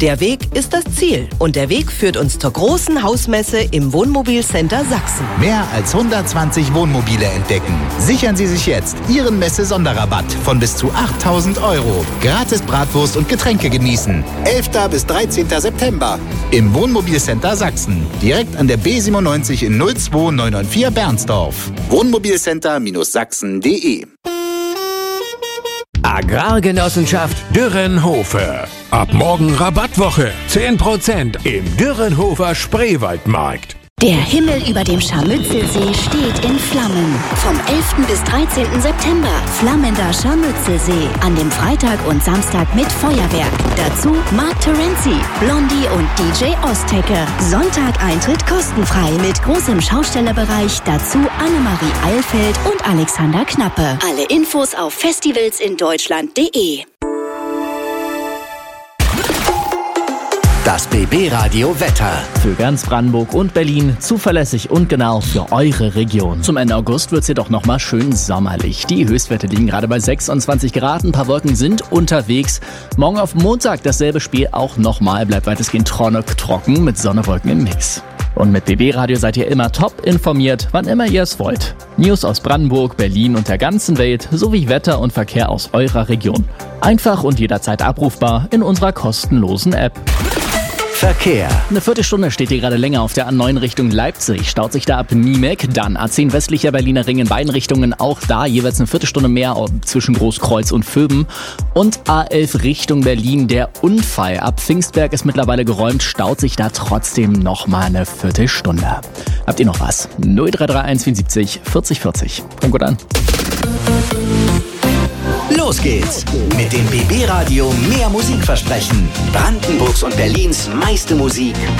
Der Weg ist das Ziel und der Weg führt uns zur großen Hausmesse im Wohnmobilcenter Sachsen. Mehr als 120 Wohnmobile entdecken. Sichern Sie sich jetzt Ihren Messe-Sonderrabatt von bis zu 8.000 €. Gratis Bratwurst und Getränke genießen. 11. bis 13. September im Wohnmobilcenter Sachsen. Direkt an der B97 in 02994 Bernsdorf. Wohnmobilcenter-sachsen.de. Agrargenossenschaft Dürrenhofer. Ab morgen Rabattwoche. 10% im Dürrenhofer Spreewaldmarkt. Der Himmel über dem Scharmützelsee steht in Flammen. Vom 11. bis 13. September flammender Scharmützelsee. An dem Freitag und Samstag mit Feuerwerk. Dazu Mark Terenzi, Blondie und DJ Ostecke. Sonntag Eintritt kostenfrei mit großem Schaustellerbereich. Dazu Annemarie Eilfeld und Alexander Knappe. Alle Infos auf festivalsindeutschland.de. Das BB-Radio Wetter. Für ganz Brandenburg und Berlin zuverlässig und genau für eure Region. Zum Ende August wird es jedoch nochmal schön sommerlich. Die Höchstwerte liegen gerade bei 26 Grad. Ein paar Wolken sind unterwegs. Morgen auf Montag dasselbe Spiel auch nochmal. Bleibt weitestgehend trocken mit Sonne-Wolken im Mix. Und mit BB Radio seid ihr immer top informiert, wann immer ihr es wollt. News aus Brandenburg, Berlin und der ganzen Welt sowie Wetter und Verkehr aus eurer Region. Einfach und jederzeit abrufbar in unserer kostenlosen App. Verkehr. Eine Viertelstunde steht hier gerade länger auf der A9 Richtung Leipzig. Staut sich da ab Niemek, dann A10 westlicher Berliner Ring in beiden Richtungen. Auch da jeweils eine Viertelstunde mehr zwischen Großkreuz und Vöben. Und A11 Richtung Berlin. Der Unfall ab Pfingstberg ist mittlerweile geräumt. Staut sich da trotzdem nochmal eine Viertelstunde. Habt ihr noch was? 0331 74 40 40. Kommt gut an. Los geht's mit dem BB Radio mehr Musikversprechen. Brandenburgs und Berlins meiste Musik